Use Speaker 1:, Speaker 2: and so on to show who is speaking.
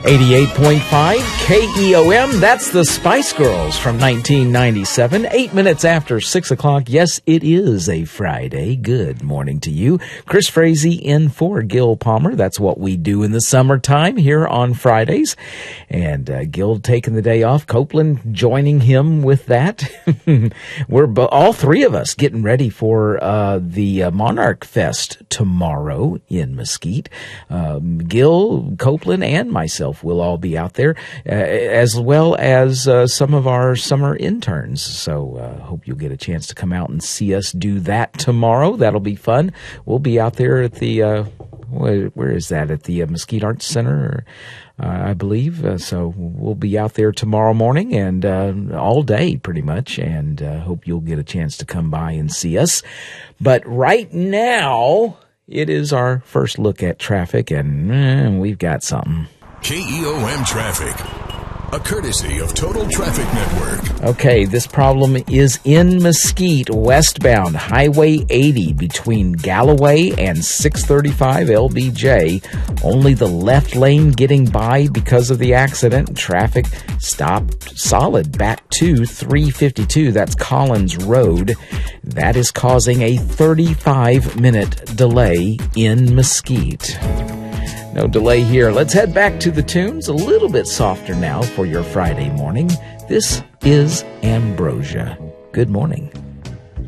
Speaker 1: 88.5 KEOM, that's the Spice Girls from 1997, 8 minutes after 6 o'clock. Yes, it is a Friday. Good morning to you. Chris Frazee in for Gil Palmer. That's what we do in the summertime here on Fridays. And Gil taking the day off, Copeland joining him with that. We're all three of us getting ready for the Monarch Fest tomorrow in Mesquite. Gil, Copeland, and myself will all be out there, as well as some of our summer interns. So hope you'll get a chance to come out and see us do that tomorrow. That'll be fun. We'll be out there at the, where is that? At the Mesquite Arts Center, I believe. So we'll be out there tomorrow morning and all day pretty much, and hope you'll get a chance to come by and see us. But right now, it is our first look at traffic, and we've got something.
Speaker 2: KEOM Traffic, a courtesy of Total Traffic Network.
Speaker 1: Okay, this problem is in Mesquite, westbound, Highway 80 between Galloway and 635 LBJ. Only the left lane getting by because of the accident. Traffic stopped solid back to 352. That's Collins Road. That is causing a 35-minute delay in Mesquite. No delay here. Let's head back to the tunes. A little bit softer now for your Friday morning. This is Ambrosia. Good morning.